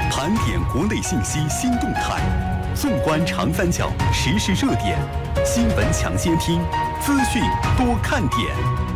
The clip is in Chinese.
盘点国内信息新动态，纵观长三角时事热点，新闻抢先听，资讯多看点。